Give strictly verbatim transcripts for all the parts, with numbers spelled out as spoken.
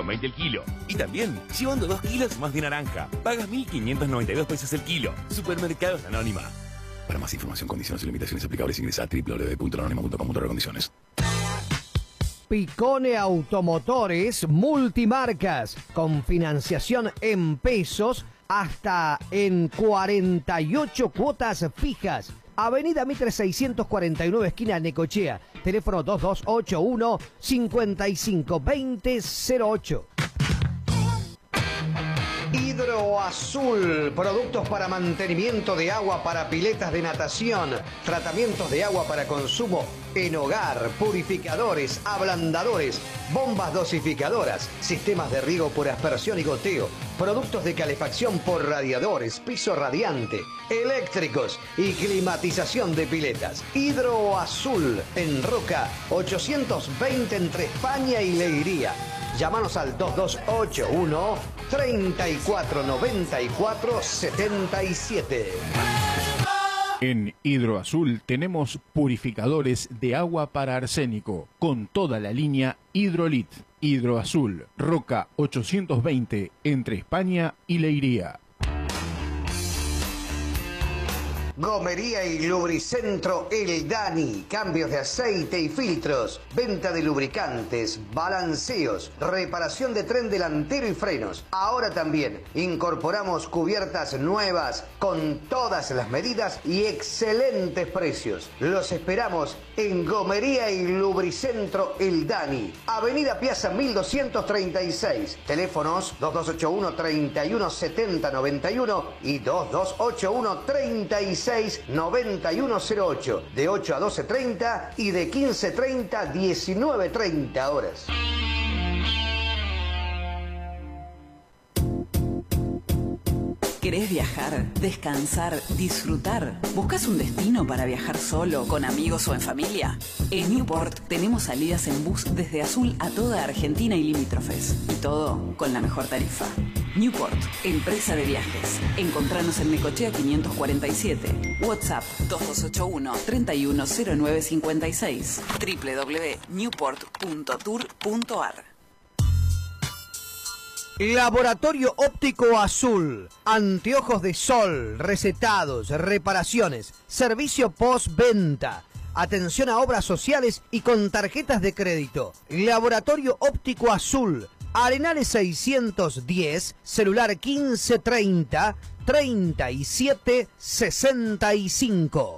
veinte el kilo. Y también, llevando dos kilos más de naranja, pagas mil quinientos noventa y dos pesos el kilo. Supermercados Anónima. Para más información, condiciones y limitaciones aplicables, ingresa a doble u doble u doble u punto anónima punto com punto a r condiciones. Picone Automotores Multimarcas, con financiación en pesos hasta en cuarenta y ocho cuotas fijas. Avenida Mitre seiscientos cuarenta y nueve, esquina Necochea. Teléfono dos dos ocho uno, cinco cinco dos cero cero ocho. Hidroazul, productos para mantenimiento de agua para piletas de natación, tratamientos de agua para consumo en hogar, purificadores, ablandadores, bombas dosificadoras, sistemas de riego por aspersión y goteo, productos de calefacción por radiadores, piso radiante, eléctricos y climatización de piletas. Hidroazul en Roca ochocientos veinte entre España y Leiría. Llámanos al dos dos ocho uno, treinta y cuatro noventa y cuatro setenta y siete. En Hidroazul tenemos purificadores de agua para arsénico con toda la línea Hidrolit. Hidroazul, Roca ochocientos veinte entre España y Leiría. Gomería y Lubricentro El Dani, cambios de aceite y filtros, venta de lubricantes, balanceos, reparación de tren delantero y frenos. Ahora también incorporamos cubiertas nuevas con todas las medidas y excelentes precios. Los esperamos en Gomería y Lubricentro El Dani, Avenida Piazza mil doscientos treinta y seis, teléfonos dos dos ocho uno, treinta y uno setenta noventa y uno y dos dos ocho uno, treinta y seis noventa y uno cero ocho, de ocho a doce treinta y de quince treinta a diecinueve treinta horas. ¿Querés viajar, descansar, disfrutar? ¿Buscas un destino para viajar solo, con amigos o en familia? En Newport tenemos salidas en bus desde Azul a toda Argentina y limítrofes. Y todo con la mejor tarifa. Newport, empresa de viajes. Encontranos en Necochea quinientos cuarenta y siete. WhatsApp dos dos ocho uno, treinta y uno cero nueve cincuenta y seis. doble u doble u doble u punto newport punto tour punto a r. Laboratorio Óptico Azul, anteojos de sol, recetados, reparaciones, servicio postventa, atención a obras sociales y con tarjetas de crédito. Laboratorio Óptico Azul, Arenales seiscientos diez, celular quince treinta, treinta y siete sesenta y cinco.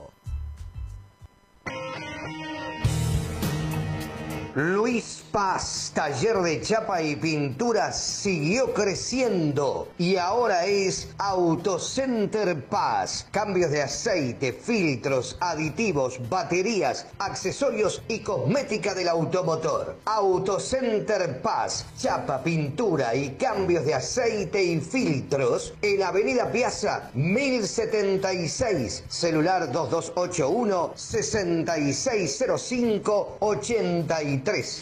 Luis Paz, taller de chapa y pintura, siguió creciendo y ahora es Autocenter Paz. Cambios de aceite, filtros, aditivos, baterías, accesorios y cosmética del automotor. Autocenter Paz, chapa, pintura y cambios de aceite y filtros en Avenida Piazza mil setenta y seis, celular dos dos ocho uno, sesenta y seis cero cinco, ochenta y tres.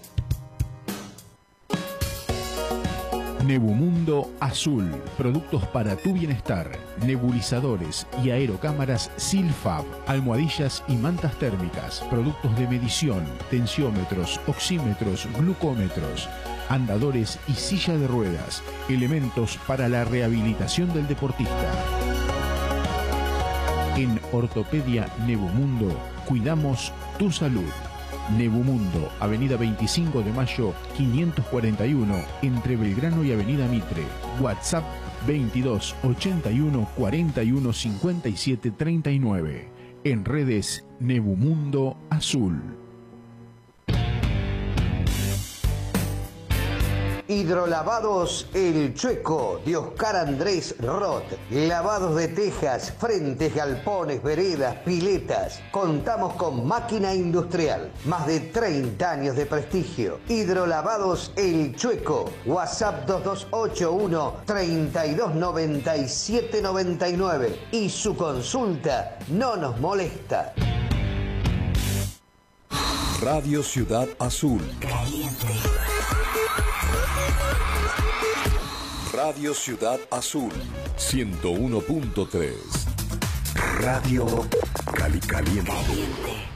Nebumundo Azul, productos para tu bienestar, nebulizadores y aerocámaras Silfab, almohadillas y mantas térmicas, productos de medición, tensiómetros, oxímetros, glucómetros, andadores y silla de ruedas, elementos para la rehabilitación del deportista. En Ortopedia Nebumundo, cuidamos tu salud. Nebumundo, Avenida veinticinco de Mayo, quinientos cuarenta y uno, entre Belgrano y Avenida Mitre. WhatsApp veintidós ochenta y uno, cuarenta y uno, cincuenta y siete, treinta y nueve. En redes Nebumundo Azul. Hidrolavados El Chueco, de Oscar Andrés Roth. Lavados de tejas, frentes, galpones, veredas, piletas. Contamos con máquina industrial. Más de treinta años de prestigio. Hidrolavados El Chueco. WhatsApp dos dos ocho uno, treinta y dos noventa y siete noventa y nueve. Y su consulta no nos molesta. Radio Ciudad Azul. Caliente. Radio Ciudad Azul, ciento uno punto tres. Radio Cali Caliente.